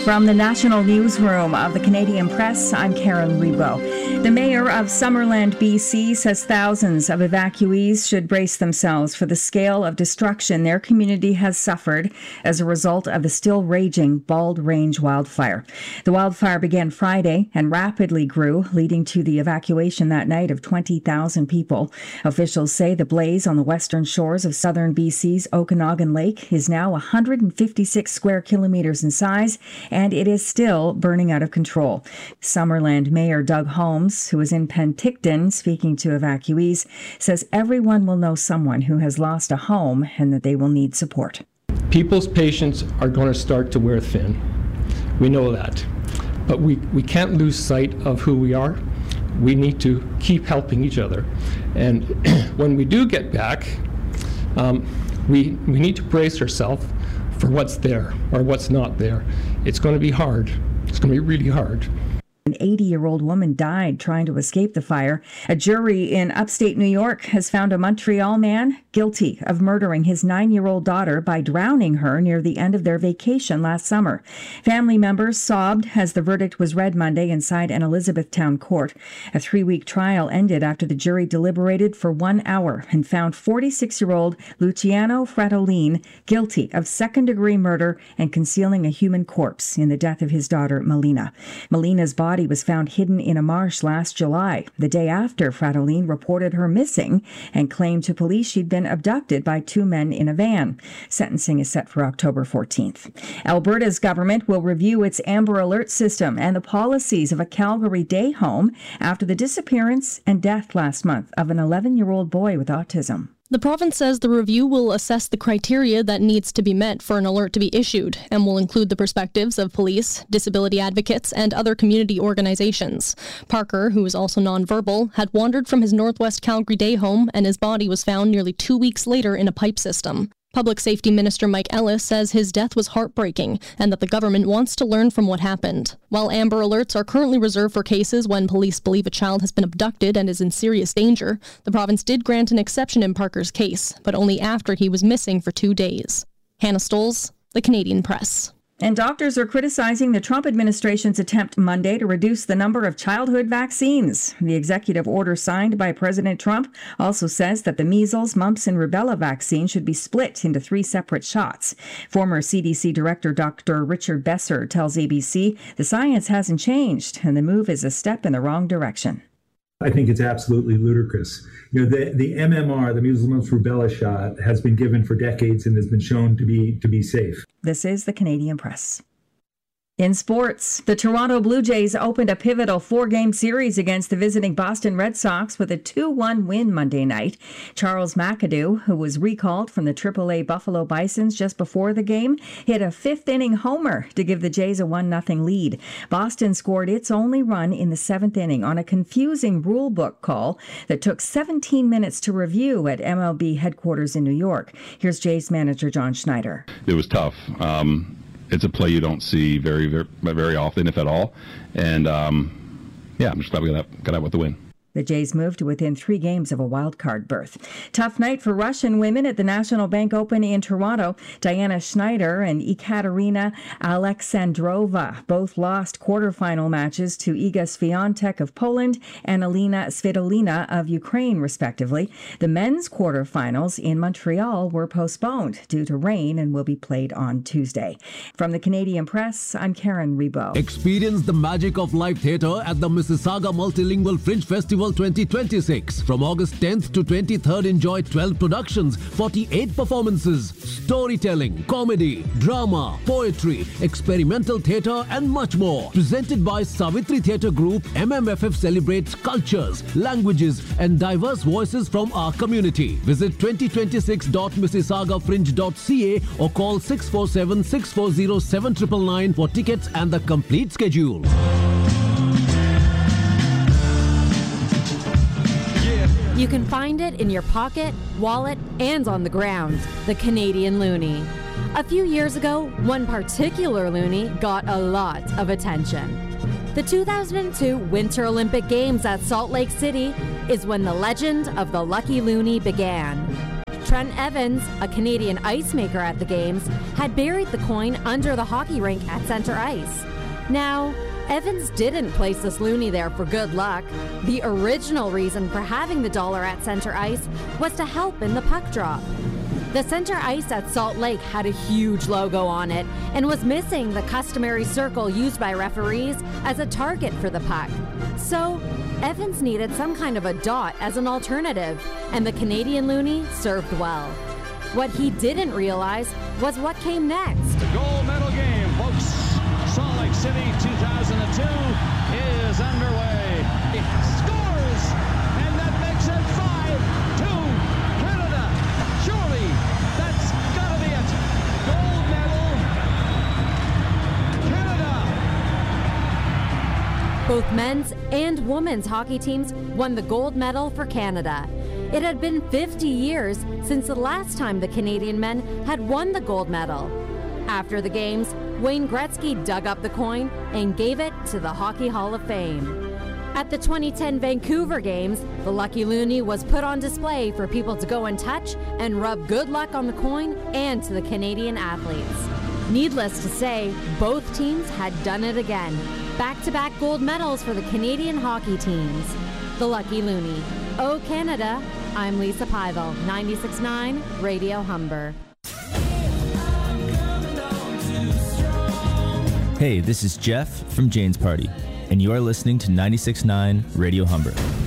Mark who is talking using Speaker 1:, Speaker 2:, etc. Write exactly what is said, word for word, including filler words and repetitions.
Speaker 1: From the National Newsroom of the Canadian Press, I'm Karen Rebo. The mayor of Summerland, B C, says thousands of evacuees should brace themselves for the scale of destruction their community has suffered as a result of the still raging Bald Range wildfire. The wildfire began Friday and rapidly grew, leading to the evacuation that night of twenty thousand people. Officials say the blaze on the western shores of southern B C's Okanagan Lake is now one hundred fifty-six square kilometers in size, and it is still burning out of control. Summerland Mayor Doug Holmes, who is in Penticton speaking to evacuees, says everyone will know someone who has lost a home and that they will need support.
Speaker 2: People's patience are going to start to wear thin. We know that. But we, we can't lose sight of who we are. We need to keep helping each other. And when we do get back, um, we, we need to brace ourselves for what's there or what's not there. It's going to be hard. It's going to be really hard.
Speaker 1: An eighty-year-old woman died trying to escape the fire. A jury in upstate New York has found a Montreal man guilty of murdering his nine-year-old daughter by drowning her near the end of their vacation last summer. Family members sobbed as the verdict was read Monday inside an Elizabethtown court. A three-week trial ended after the jury deliberated for one hour and found forty-six-year-old Luciano Fratellin guilty of second-degree murder and concealing a human corpse in the death of his daughter, Melina. Melina's body was found hidden in a marsh last July, the day after Fratellin reported her missing and claimed to police she'd been abducted by two men in a van. Sentencing is set for October fourteenth. Alberta's government will review its Amber Alert system and the policies of a Calgary day home after the disappearance and death last month of an eleven-year-old boy with autism.
Speaker 3: The province says the review will assess the criteria that needs to be met for an alert to be issued and will include the perspectives of police, disability advocates, and other community organizations. Parker, who is also nonverbal, had wandered from his Northwest Calgary day home and his body was found nearly two weeks later in a pipe system. Public Safety Minister Mike Ellis says his death was heartbreaking and that the government wants to learn from what happened. While Amber Alerts are currently reserved for cases when police believe a child has been abducted and is in serious danger, the province did grant an exception in Parker's case, but only after he was missing for two days. Hannah Stoles, The Canadian Press.
Speaker 1: And doctors are criticizing the Trump administration's attempt Monday to reduce the number of childhood vaccines. The executive order signed by President Trump also says that the measles, mumps, and rubella vaccine should be split into three separate shots. Former C D C Director Doctor Richard Besser tells A B C the science hasn't changed and the move is a step in the wrong direction.
Speaker 4: I think it's absolutely ludicrous. You know, the, the M M R, the measles, mumps, rubella shot, has been given for decades and has been shown to be to be safe.
Speaker 1: This is the Canadian Press. In sports, the Toronto Blue Jays opened a pivotal four-game series against the visiting Boston Red Sox with a two one win Monday night. Charles McAdoo, who was recalled from the triple A Buffalo Bisons just before the game, hit a fifth-inning homer to give the Jays a one nothing lead. Boston scored its only run in the seventh inning on a confusing rule book call that took seventeen minutes to review at M L B headquarters in New York. Here's Jays manager John Schneider.
Speaker 5: It was tough. Um It's a play you don't see very, very, very often, if at all. And, um, yeah, I'm just glad we got out, got out with the win.
Speaker 1: The Jays moved to within three games of a wild card berth. Tough night for Russian women at the National Bank Open in Toronto. Diana Schneider and Ekaterina Alexandrova both lost quarterfinal matches to Iga Swiatek of Poland and Alina Svitolina of Ukraine, respectively. The men's quarterfinals in Montreal were postponed due to rain and will be played on Tuesday. From the Canadian Press, I'm Karen Rebo.
Speaker 6: Experience the magic of live theatre at the Mississauga Multilingual Fringe Festival twenty twenty-six. From August tenth to twenty-third, enjoy twelve productions, forty-eight performances, storytelling, comedy, drama, poetry, experimental theatre and much more. Presented by Savitri Theatre Group, M M F F celebrates cultures, languages and diverse voices from our community. Visit twenty twenty-six dot mississauga fringe dot c a or call six four seven, six four zero, seven nine nine nine for tickets and the complete schedule.
Speaker 7: You can find it in your pocket, wallet, and on the ground. The Canadian Loonie. A few years ago, one particular loonie got a lot of attention. The two thousand two Winter Olympic Games at Salt Lake City is when the legend of the Lucky Loonie began. Trent Evans, a Canadian ice maker at the games, had buried the coin under the hockey rink at center ice. Now, Evans didn't place this loonie there for good luck. The original reason for having the dollar at center ice was to help in the puck drop. The center ice at Salt Lake had a huge logo on it and was missing the customary circle used by referees as a target for the puck. So, Evans needed some kind of a dot as an alternative, and the Canadian loonie served well. What he didn't realize was what came next.
Speaker 8: The gold medal game, folks. Salt Lake City two thousand two is underway. He scores, and that makes it five two Canada. Surely that's gotta be it. Gold medal, Canada.
Speaker 7: Both men's and women's hockey teams won the gold medal for Canada. It had been fifty years since the last time the Canadian men had won the gold medal. After the games, Wayne Gretzky dug up the coin and gave it to the Hockey Hall of Fame. At the twenty ten Vancouver Games, the Lucky Loonie was put on display for people to go and touch and rub good luck on the coin and to the Canadian athletes. Needless to say, both teams had done it again. Back-to-back gold medals for the Canadian hockey teams. The Lucky Loonie. Oh Canada, I'm Lisa Pyvel, ninety-six point nine Radio Humber.
Speaker 9: Hey, this is Jeff from Jane's Party, and you are listening to ninety-six point nine Radio Humber.